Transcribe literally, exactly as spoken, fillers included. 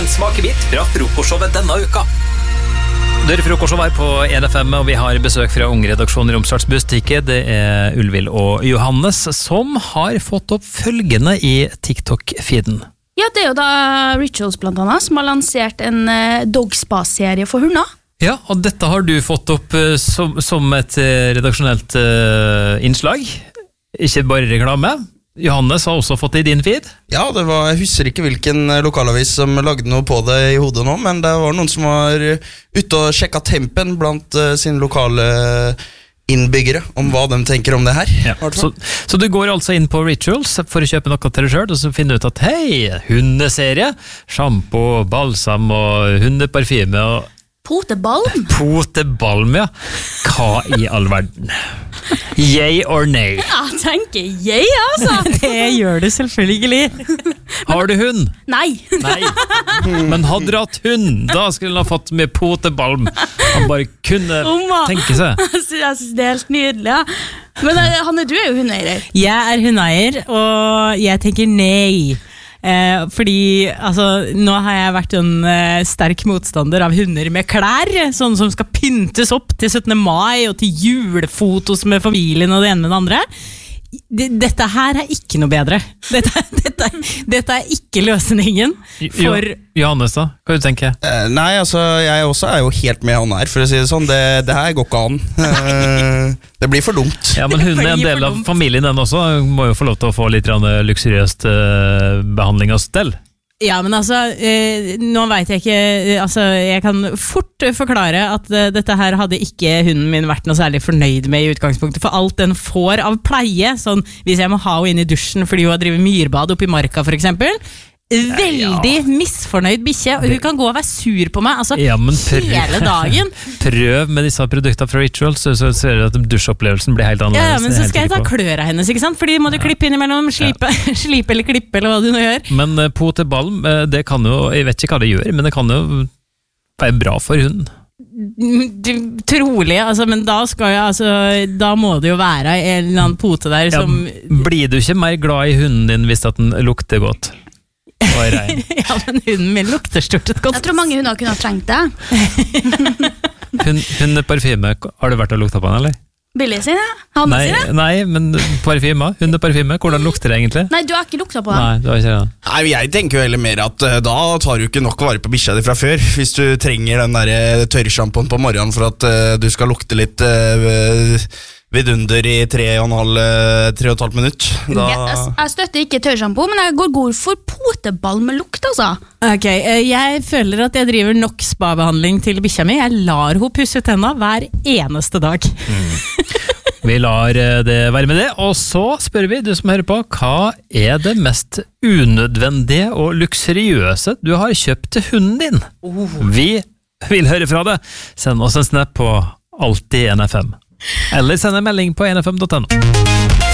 en smakebit fra frokostshowet denne uka. Det er frokostshowet her på E N F M, og vi har besøk fra Ungredaksjonen i Romsdals Bustikke. Det er Ulvild og Johannes som har fått opp følgende i TikTok-feeden. Ja, det er jo da Rituals blant annet, som har lansert en uh, dogspa-serie for hunder. Ja, og dette har du fått opp uh, som, som et uh, redaksjonelt uh, innslag. Ikke bare reklame. Johannes har også fått det i din feed. Ja, det var, jeg husker ikke hvilken lokalavis som lagde noe på det i hodet nå, men det var noen som var ute og sjekket tempen blant uh, sine lokale innbyggere om hva de tenker om det her. Ja. Så, så du går altså inn på Rituals for å kjøpe noe til deg selv, og så finner du ut at hei, hundeserie, shampoo, balsam og hundeparfyme og Potebalm? Potebalm, ja. Hva i all verden? Yay or nay? Jeg tenker yay, altså. Det gjør du selvfølgelig. Har du hund? Nei. Nei. Men hadde du hatt hund, da skulle han ha fått med potebalm. Han bare kunne Oma. tenke seg. Jeg synes det er helt nydelig, ja. Men Hanne, du er jo hundeeier. Jeg er hundeeier, og jeg tenker nei. Eh, fordi altså, nå har jeg vært en eh, sterk motstander av hunder med klær, sånne som skal pyntes opp til syttende mai og til julefotos med familien og det ene med det andre. Dette her er ikke noe bedre. Dette, dette, dette er ikke løsningen for... Jo, Johannes da, hva du tenker? Eh, nei, altså, jeg også er jo helt med han her, for å si det sånn. Det, det her går ikke an. Eh, det blir for dumt. Ja, men hunden er en del av familien den også. Må jo få lov til å få litt luksuriøst uh, behandling og stell. Ja, men altså, eh, nå vet jeg ikke, altså, jeg kan fort forklare at eh, dette her hadde ikke hunden min vært noe særlig fornøyd med i utgangspunktet, for alt den får av pleie, sånn, hvis jeg må ha henne inn i dusjen fordi hun har drivet myrbad oppe i marka for eksempel, veldig ja. misfornøyd bikkje, og hun kan gå og være sur på meg, altså, ja, prøv, hele dagen. Prøv med disse produktene fra Rituals, så, så ser du at dusjopplevelsen blir helt annerledes. Ja, men så skal jeg ta kløra hennes, ikke sant? Fordi må du klippe innimellom, slipe, ja. slipe eller klippe, eller hva du nå gjør. Men uh, potebalm, uh, det kan jo, jeg vet ikke hva det gjør, men det kan jo være bra for hunden. Du, trolig, altså, men da skal jeg, altså, da må det jo være en eller annen pote der som... Ja, blir du ikke mer glad i hunden din hvis at den lukter godt? Ja, men hunden min lukter stort et godt. Jeg tror mange hunder kunne ha trengt det. Hund, hundeparfyme, har du vært og lukta på den, eller? Billig sin, ja. Hanne nei, sin, ja. Nei, men parfyme, hundeparfyme, hvordan lukter det egentlig? Nei, du har ikke lukta på den. Nei, du har ikke det. Nei, jeg tenker jo heller mer at uh, da tar du ikke nok vare på bikkja di fra før, hvis du trenger den der tørrshampoen på morgenen for at uh, du skal lukte litt uh, vidunder i tre og en halv, tre og et halvt minutt. Da... Jeg, jeg støtter ikke tørrshampoo, men jeg går god for potebalm med lukt, altså. Ok, jeg føler at jeg driver nok spa-behandling til bikkja mi. Jeg lar hun pusse tenna hver eneste dag. Mm. Vi lar det være med det, og så spør vi, du som hører på, hva er det mest unødvendige og luksuriøse du har kjøpt til hunden din? Oh. Vi vil høre fra deg. Send oss en snap på Alltid N F M. Eller send en melding på nfm punktum no.